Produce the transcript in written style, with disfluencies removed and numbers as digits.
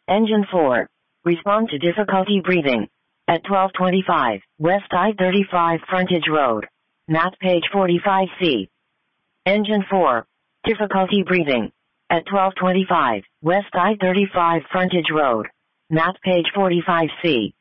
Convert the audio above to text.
Engine 4. Respond to difficulty breathing. At 1225, West I-35 Frontage Road. Map page 45C. Engine 4. Difficulty breathing. At 1225, West I-35 Frontage Road. Map page 45C.